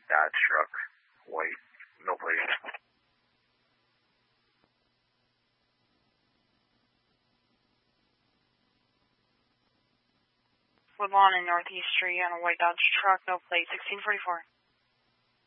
Dodge truck, white, no plate. Woodlawn and Northeast Street on a white Dodge truck, no plate, 1644.